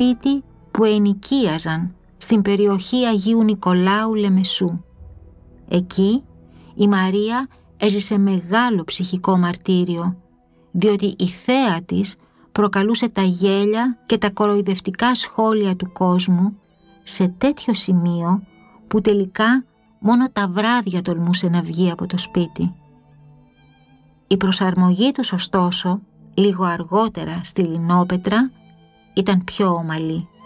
σπίτι που ενοικίαζαν στην περιοχή Αγίου Νικολάου Λεμεσού. Εκεί η Μαρία έζησε μεγάλο ψυχικό μαρτύριο, διότι η θέα της προκαλούσε τα γέλια και τα κοροϊδευτικά σχόλια του κόσμου σε τέτοιο σημείο που τελικά μόνο τα βράδια τολμούσε να βγει από το σπίτι. Η προσαρμογή τους ωστόσο, λίγο αργότερα στη Λινόπετρα, ήταν πιο ομαλή.